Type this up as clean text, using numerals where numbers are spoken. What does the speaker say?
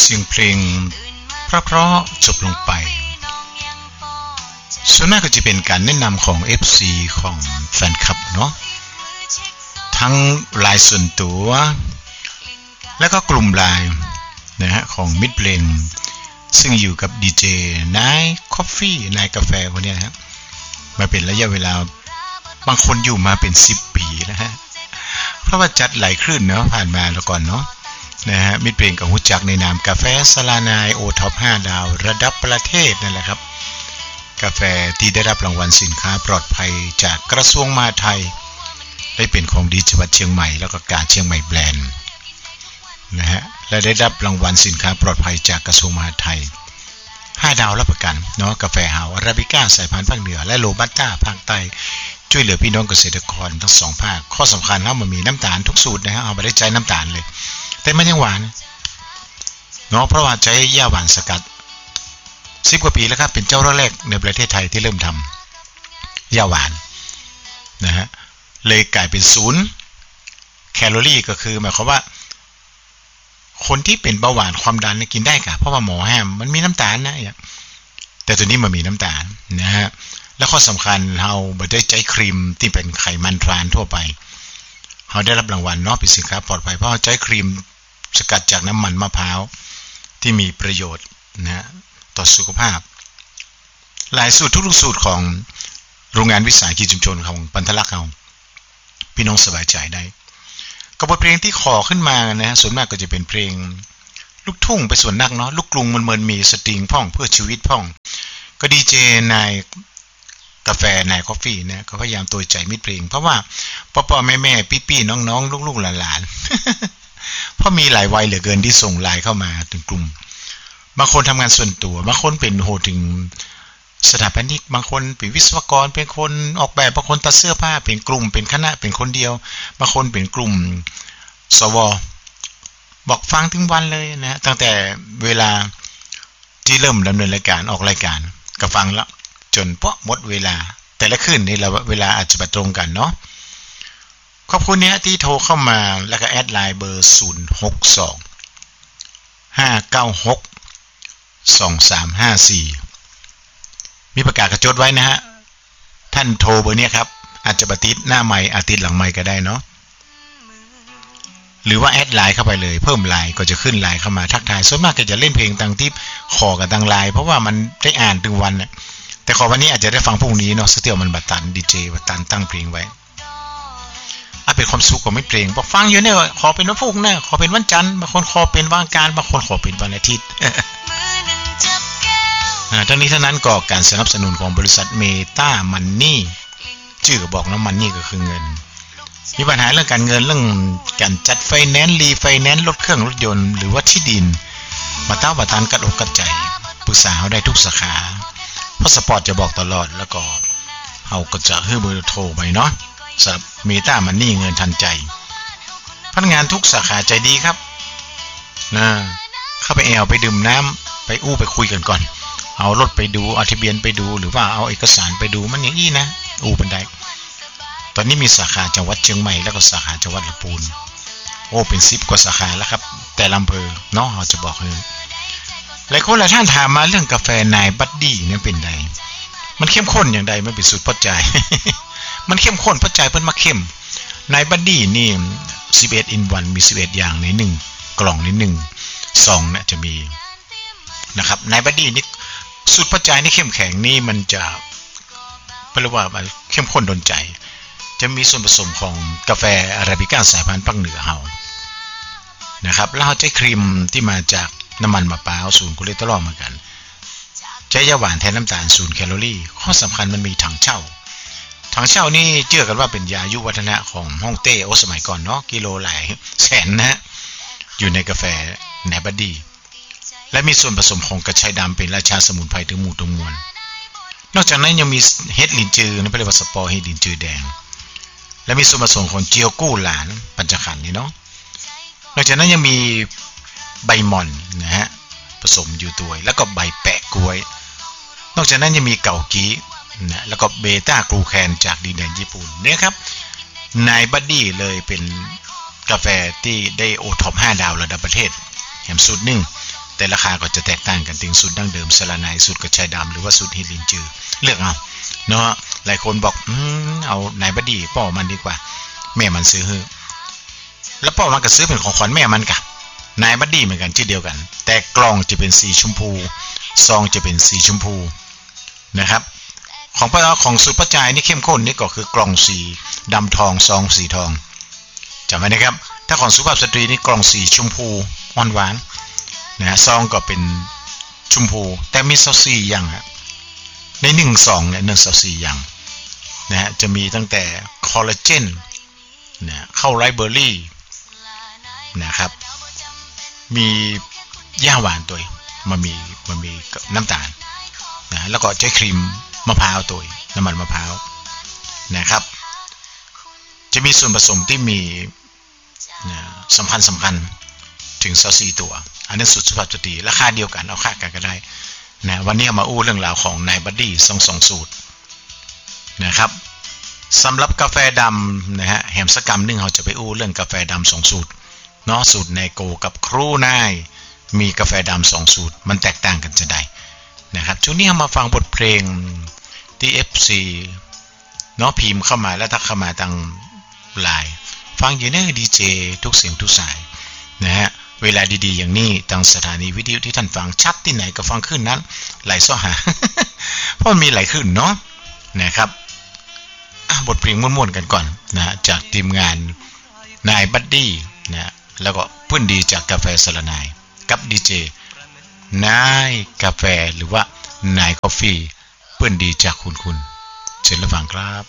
เสียงเพลงเพราะๆจบลงไปส่วนมากก็จะเป็นการแนะนำของ FC ของแฟนคลับเนาะทั้งรายส่วนตัวและก็กลุ่มรายนะฮะของมิตรเพลงซึ่งอยู่กับดีเจนายคอฟฟี่นายกาแฟคนนี้นะฮะมาเป็นระยะเวลาบางคนอยู่มาเป็น10 ปีนะฮะเพราะว่าจัดหลายคลื่นเนาะผ่านมาแล้วก่อนเนาะนะฮะมิตรเพลงกับฮู้จักในนามกาแฟสลานายโอท็อป5 ดาวระดับประเทศนั่นแหละครับกาแฟที่ได้รับรางวัลสินค้าปลอดภัยจากกระทรวงมหาดไทยได้เป็นของดีจังหวัดเชียงใหม่แล้วก็การเชียงใหม่แบรนด์นะฮะและได้รับรางวัลสินค้าปลอดภัยจากกระทรวงมหาดไทย5 ดาวรับประกันเนาะกาแฟเฮาอาราบิก้าสายพันธุ์ภาคเหนือและโรบัสต้าภาคใต้ช่วยเหลือพี่น้องเกษตรกรทั้ง2 ภาคข้อสำคัญแล้วมันมีน้ำตาลทุกสูตรนะฮะเอาไปได้ใจน้ำตาลเลยแต่มันยังหวานเนาะเพราะว่าใช้หญ้าหวานสกัด10 กว่าปีแล้วครับเป็นเจ้าแรกในประเทศไทยที่เริ่มทำหญ้าหวานนะฮะเลยกลายเป็น0 แคลอรี่ก็คือหมายความว่าคนที่เป็นเบาหวานความดันกินได้ค่ะเพราะว่าหมอห้ามมันมีน้ำตาลนะแต่ตัวนี้มันมีน้ำตาลนะฮะและข้อสำคัญเราไม่ได้ใช้ครีมที่เป็นไขมันทรานทั่วไปเราได้รับรางวัลเนาะเป็นสินค้าปลอดภัยเพราะใช้ครีมสกัดจากน้ำมันมะพร้าวที่มีประโยชน์นะต่อสุขภาพหลายสูตรทุกสูตรของโรงงานวิสาหกิจชุมชนของปันทลักษณ์เราพี่น้องสบายใจได้กับบทเพลงที่ขอขึ้นมานะฮะส่วนมากก็จะเป็นเพลงลูกทุ่งไปส่วนนักเนาะลูกกรุงมันมีสตริงพ่องเพื่อชีวิตพ่องก็ดีเจนายกาแฟนายคอฟฟี่เนี่ยก็พยายามตัวใจมิตรเพลงเพราะว่าพ่อๆแม่ๆพี่ๆน้องๆลูกๆหลานๆเพราะมีหลายวัยเหลือเกินที่ส่งไลน์เข้ามาถึงกลุ่มบางคนทำงานส่วนตัวบางคนเป็นโหถึงสถาปนิกบางคนเป็นวิศวกรเป็นคนออกแบบบางคนตัดเสื้อผ้าเป็นกลุ่มเป็นคณะเป็นคนเดียวบางคนเป็นกลุ่มสวบอกฟังถึงวันเลยนะตั้งแต่เวลาที่เริ่มดำเนินรายการออกรายการก็ฟังแล้วจนหมดเวลาแต่ละคืนนี่เราเวลาอาจจะตรงกันเนาะขอบคุณเนี่ยที่โทรเข้ามาแล้วก็แอดไลน์เบอร์062-596-2354มีประกาศกระจดไว้นะฮะท่านโทรเบอร์นี้ครับอาจจะบัติดหน้าไมค์อาทิตย์หลังไมค์ก็ได้เนาะหรือว่าแอดไลน์เข้าไปเลยเพิ่มไลน์ก็จะขึ้นไลน์เข้ามาทักทายส่วนมากก็จะเล่นเพลงต่างที่ขอกับทางไลน์เพราะว่ามันได้อ่านถึงวันน่ะแต่ขอวันนี้อาจจะได้ฟังพรุ่งนี้เนาะสเตียวมันบัตันดีเจบัตันตั้งเพลงไว้เป็นความสุขของไม่เพลงพอฟังอยู่เนี่ยขอเป็นวันพุธนะขอเป็นวันจันทร์บางคนขอเป็นวันอังคารบางคนขอเป็นวันอาทิตย์ทั้งนี้ทั้งนั้นก็การสนับสนุนของบริษัทเมตามันนี่ชื่อก็บอกนะมันนี่ก็คือเงินมีปัญหาเรื่องการเงินเรื่องการจัดไฟแนนซ์รีไฟแนนซ์รถเครื่องรถยนต์หรือว่าที่ดินมาต้าบัตันกัดอกกัดใจปรึกษาเขาได้ทุกสาขาเพราะสปอร์ตจะบอกตลอดแล้วก็เขาก็จะให้เบอร์โทรไปเนาะสำหรับเมตามันนี่เงินทันใจพนักงานทุกสาขาใจดีครับนะเข้าไปไปดื่มน้ำไปไปคุยกันก่อนเอารถไปดูเอาทะเบียนไปดูหรือว่าเอาเอกสารไปดูมันอย่างอี้นะบันไดตอนนี้มีสาขาจังหวัดเชียงใหม่แล้วก็สาขาจังหวัดลำพูนเป็น10 กว่าสาขาแล้วครับแต่อำเภอเนาะเราจะบอกเลยหลายคนหลายท่านถามมาเรื่องกาแฟนายบัดดี้เนี่ยเป็นไงมันเข้มข้นอย่างใดมันเป็นสูตรพอใจ มันเข้มข้นพอใจเพิ่นมาเข้มนายบัดดี้นี่11 in 1มี11อย่างใน1กล่องใน1ซองเนี่ยจะมีนะครับนายบัดดี้นี่สูตรพอใจนี่เข้มแข็งนี่มันจะเรียกว่าเข้มข้นโดนใจจะมีส่วนผสมของกาแฟอาราบิก้าสายพันธุ์ภาคเหนือเฮานะครับแล้วใช้ครีมที่มาจากน้ำมันมะพร้าว0 คอเลสเตอรอลเหมือนกันใช้ยาหวานแทนน้ำตาล0 แคลอรี่ข้อสำคัญมันมีถังเช่านี่เชื่อกันว่าเป็นยายุวัฒนะของฮ่องเต้สมัยก่อนเนาะกิโลหลายแสนนะอยู่ในกาแฟแนบัดดี้และมีส่วนผสมของกระชายดำเป็นราชาสมุนไพรถึงหมู่ถึงมวลนอกจากนั้นยังมีเห็ดลินจือนะเรียกว่าสปอร์เห็ดลินจือแดงและมีส่วนผสมของเจียวกู้หลานปัญจขันธ์นี่เนาะนอกจากนั้นยังมีใบหม่อนนะฮะผสมอยู่ด้วยแล้วก็ใบแปะกล้วยนอกจากนั้นยังมีเกากีนะแล้วก็เบต้ากลูแคนจากดินแดนญี่ปุ่นเนี่ยครับนายบัดดี้เลยเป็นกาแฟที่ได้โอท็อป5 ดาวระดับประเทศแถมสูตร1 แต่ราคาก็จะแตกต่างกันถึงสูตรดั้งเดิมสละนายสูตรกระชายดำหรือว่าสูตรเฮลินจือเลือกเอาเนาะหลายคนบอกเอานายบดีป่อมันดีกว่าแม่มันซื้อให้แล้วป่อมันก็ซื้อเป็นของขวัญแม่มันกะนายบดีเหมือนกันชื่อเดียวกันแต่กล่องจะเป็นสีชมพูซองจะเป็นสีชมพูนะครับของสูตรปัจจัยนี่เข้มข้นนี่ก็คือกล่องสีดำทองซองสีทองจำไว้นะครับถ้าของสุภาพสตรีนี่กล่องสีชมพูอ่อนหวานนะซองก็เป็นชมพูแต่มี24อย่างฮะใน1ซองเนี่ย24อย่างนะฮะจะมีตั้งแต่คอลลาเจนนะเข้าไรเบอร์รี่นะครับมีย่าหวานตัวมันมีน้ำตาลนะแล้วก็ใช้ครีมมะพร้าวตัวน้ำมันมะพร้าวนะครับจะมีส่วนผสมที่มีสำคัญถึง24ตัวอันนี้สุภาพสตรีราคาเดียวกันเอาค่ากันก็ได้นะวันนี้มาอู้เรื่องราวของนายบัดดี้2สูตรนะครับสำหรับกาแฟดำนะฮะแฮมสกัมนึงเราจะไปอู้เรื่องกาแฟดำ2สูตรเนาะสูตรไนโกกับครูนายมีกาแฟดำ2สูตรมันแตกต่างกันจะได้นะครับช่วงนี้มาฟังบทเพลงที่ FC เนาะพิมพ์เข้ามาแล้วทักเข้ามาทางไลน์ฟังอยู่ในดีเจทุกเสียงทุกสายนะฮะเวลาดีๆอย่างนี้ทางสถานีวิทยุที่ท่านฟังชัดที่ไหนก็ฟังขึ้นนั้นไหลซ้อหา เพราะมันมีไหลขึ้นเนาะนะครับบทเพลงม่วนๆกันก่อนนะจากทีมงานนายบัดดี้นะแล้วก็เพื่อนดีจากกาแฟสละนายกับดีเจนายกาแฟหรือว่านายกาแฟเพื่อนดีจากคุณเชิญรับฟังครับ